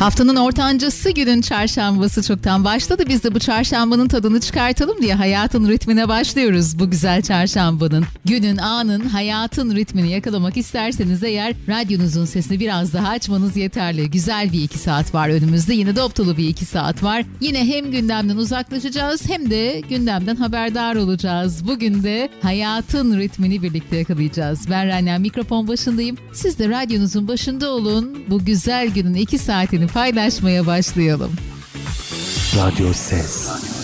Haftanın ortancası, günün çarşambası çoktan başladı. Biz de bu çarşambanın tadını çıkartalım diye hayatın ritmine başlıyoruz. Bu güzel çarşambanın, günün, anın, hayatın ritmini yakalamak isterseniz eğer radyonuzun sesini biraz daha açmanız yeterli. Güzel bir 2 saat var önümüzde. Yine dop dolu bir 2 saat var. Yine hem gündemden uzaklaşacağız hem de gündemden haberdar olacağız. Bugün de hayatın ritmini birlikte yakalayacağız. Ben Rana, mikrofon başındayım. Siz de radyonuzun başında olun. Bu güzel günün 2 saatini paylaşmaya başlayalım. Radyo Ses.